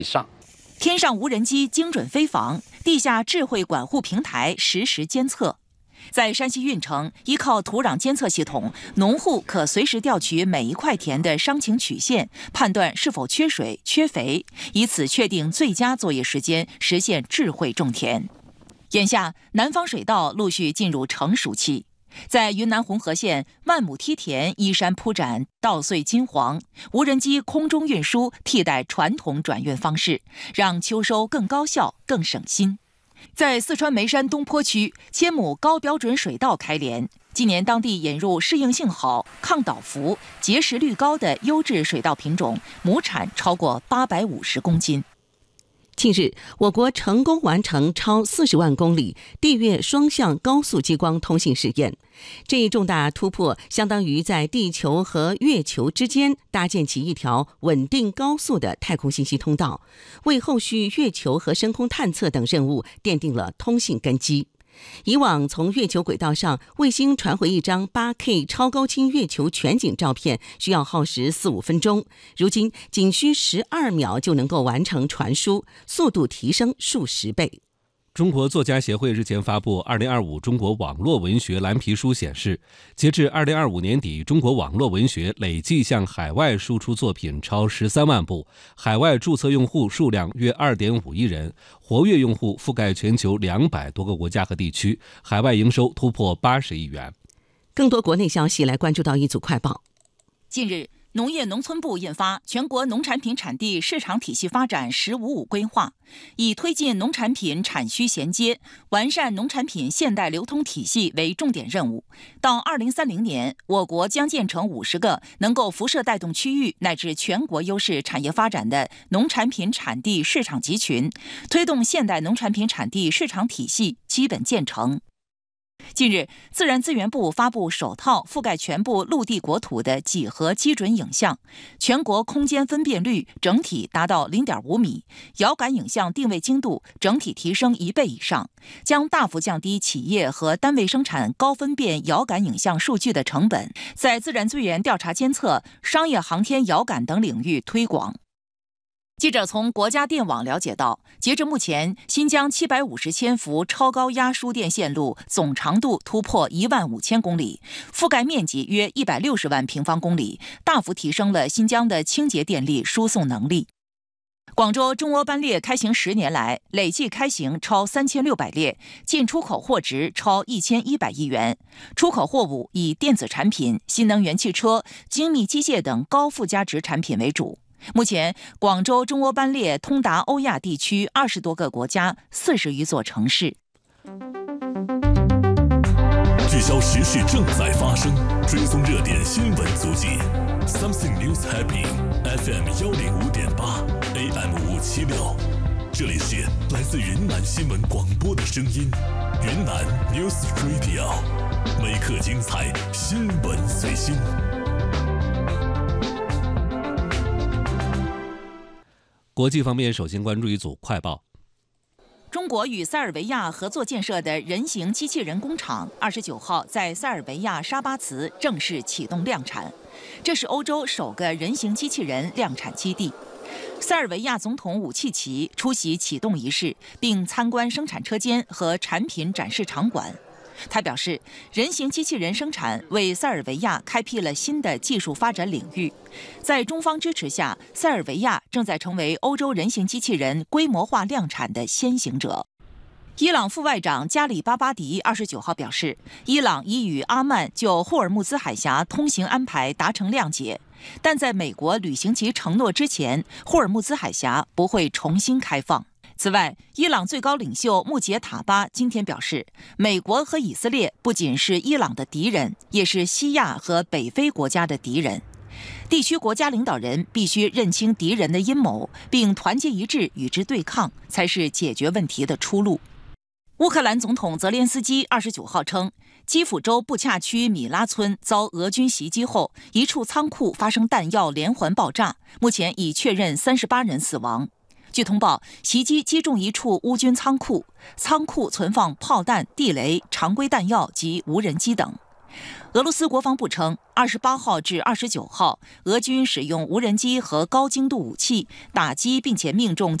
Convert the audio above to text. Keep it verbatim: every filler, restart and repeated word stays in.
以上。 天上无人机精准飞防，地下智慧管护平台实时监测。在山西运城，依靠土壤监测系统，农户可随时调取每一块田的伤情曲线，判断是否缺水、缺肥，以此确定最佳作业时间，实现智慧种田。眼下，南方水稻陆续进入成熟期。在云南红河县，万亩梯田依山铺展，稻穗金黄，无人机空中运输替代传统转运方式，让秋收更高效、更省心。在四川眉山东坡区，千亩高标准水稻开镰，今年当地引入适应性好、抗倒伏、结实率高的优质水稻品种，亩产超过八百五十公斤。 近日，我国成功完成超四十万公里地月双向高速激光通信试验。这一重大突破相当于在地球和月球之间搭建起一条稳定高速的太空信息通道，为后续月球和深空探测等任务奠定了通信根基。以往从月球轨道上卫星传回一张 八 K 超高清月球全景照片需要耗时四五分钟，如今仅需十二秒就能够完成传输，速度提升数十倍。 中国作家协会日前发布二零二五中国网络文学蓝皮书显示，截至二零二五年底，中国网络文学累计向海外输出作品超十三万部，海外注册用户数量约二点五亿人，活跃用户覆盖全球两百多个国家和地区，海外营收突破八十亿元。 更多国内消息来关注到一组快报。 近日，农业农村部印发《全国农产品产地市场体系发展“十五五”规划》，以推进农产品产需衔接、完善农产品现代流通体系为重点任务。到二零三零年，我国将建成五十个能够辐射带动区域乃至全国优势产业发展的农产品产地市场集群，推动现代农产品产地市场体系基本建成。近日，自然资源部发布首套覆盖全部陆地国土的几何基准影像，全国空间分辨率整体达到 零点五米，遥感影像定位精度整体提升一倍以上，将大幅降低企业和单位生产高分辨遥感影像数据的成本，在自然资源调查监测、商业航天遥感等领域推广。记者从国家电网了解到，截至目前，新疆七百五十千伏超高压输电线路总长度突破一万五千公里，覆盖面积约一百六十万平方公里，大幅提升了新疆的清洁电力输送能力。广州中欧班列开行十年来，累计开行超三千六百列，进出口货值超一千一百亿元，出口货物以电子产品、新能源汽车、精密机械等高附加值产品为主。目前，广州中欧班列通达欧亚地区二十多个国家、四十余座城市。 聚焦时事正在发生，追踪热点新闻足迹。Something News Happy F M 幺零五点八 A M 五七六，这里是来自云南新闻广播的声音，云南 News Radio， 每刻精彩，新闻随心。 国际方面，首先关注一组快报。 中国与塞尔维亚合作建设的人形机器人工厂，二十九号在塞尔维亚沙巴茨正式启动量产，这是欧洲首个人形机器人量产基地。塞尔维亚总统武契奇出席启动仪式，并参观生产车间和产品展示场馆。他表示，人形机器人生产为塞尔维亚开辟了新的技术发展领域。在中方支持下，塞尔维亚正在成为欧洲人形机器人规模化量产的先行者。伊朗副外长加里巴巴迪二十九号表示，伊朗已与阿曼就霍尔木兹海峡通行安排达成谅解，但在美国履行其承诺之前，霍尔木兹海峡不会重新开放。此外，伊朗最高领袖穆杰塔巴今天表示，美国和以色列不仅是伊朗的敌人，也是西亚和北非国家的敌人。地区国家领导人必须认清敌人的阴谋，并团结一致与之对抗，才是解决问题的出路。乌克兰总统泽连斯基二十九号称，基辅州布恰区米拉村遭俄军袭击后，一处仓库发生弹药连环爆炸，目前已确认三十八人死亡。据通报，袭击击中一处乌军仓库，仓库存放炮弹、地雷、常规弹药及无人机等。 俄罗斯国防部称，二十八号至二十九号，俄军使用无人机和高精度武器打击并且命中